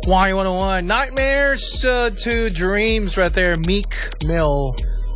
Y101 Nightmares to Dreams right there. Meek Mill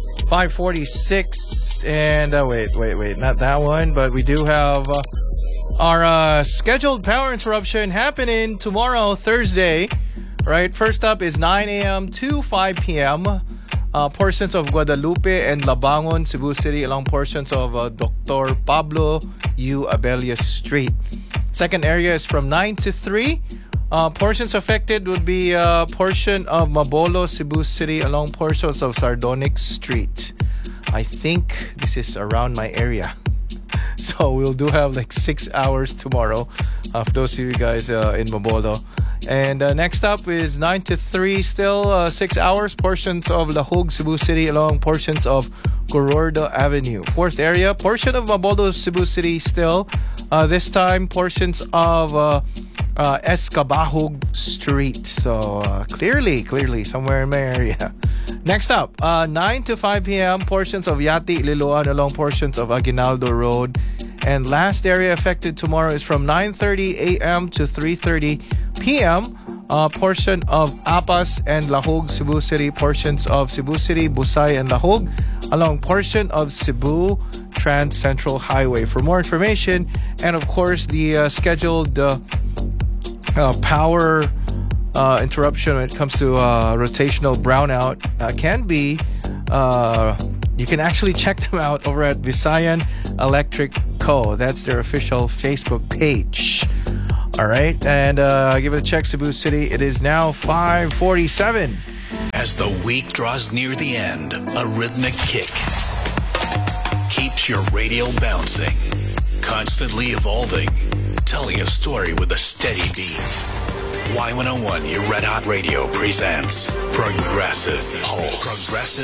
546. And wait, not that one, but we do have our scheduled power interruption happening tomorrow, Thursday. Right, first up is 9 a.m. to 5 p.m. Portions of Guadalupe and Labangon, Cebu City, along portions of Dr. Pablo U. Abella Street. Second area is from 9 to 3. Portions affected would be a portion of Mabolo, Cebu City, along portions of Sardonic Street. I think this is around my area. So we'll do have like 6 hours tomorrow for those of you guys in Mabolo. And next up is 9 to 3, still 6 hours, portions of Lahog, Cebu City, along portions of Gorordo Avenue. Fourth area, portion of Mabolo, Cebu City, still. This time, portions of Escabahog Street. So clearly somewhere in my area. Next up, 9 to 5 p.m., portions of Yati, Liloan, along portions of Aguinaldo Road. And last area affected tomorrow is from 9:30 a.m. to 3:30 p.m. Portion of Apas and Lahog, Cebu City, portions of Cebu City, Busay, and Lahog, along portion of Cebu Trans Central Highway. For more information, and of course the scheduled power interruption when it comes to rotational brownout can be you can actually check them out over at Visayan Electric Co. That's their official Facebook page. All right, and give it a check, Cebu City. It is now 5:47. As the week draws near the end, a rhythmic kick keeps your radio bouncing, constantly evolving, telling a story with a steady beat. Y101, your Red Hot Radio presents Progressive Pulse. Progressive